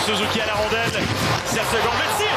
Suzuki à la rondelle. 7 secondes, le tir!